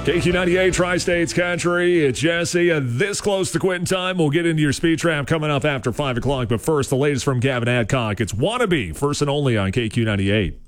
KQ98 Tri-States Country. It's Jesse. This close to quitting time. We'll get into your speed trap coming up after 5 o'clock. But first, the latest from Gavin Adcock. It's Wannabe, first and only on KQ98.